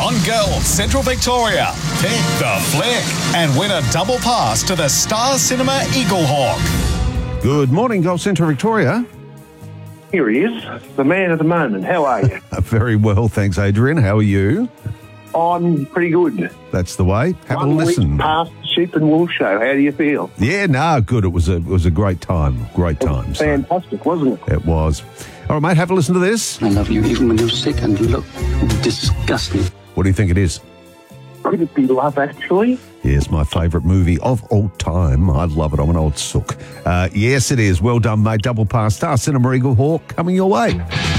On Girls Central Victoria, pick the flick and win a double pass to the Star Cinema Eaglehawk. Good morning, Gulf Central Victoria. Here he is, the man of the moment. How are you? Very well, thanks, Adrian. How are you? I'm pretty good. That's the way. Have a 1 listen. week past the Sheep and Wool show. How do you feel? Yeah, good. It was a great time. Great time. So Fantastic, wasn't it? it was. All right, mate, have a listen to this. I love you even when you're sick and you look disgusting. What do you think it is? Could it be Love Actually? Yes, my favourite movie of all time. I love it. I'm an old sook. Yes, it is. Well done, mate. Double pass. Star Cinema Eaglehawk coming your way.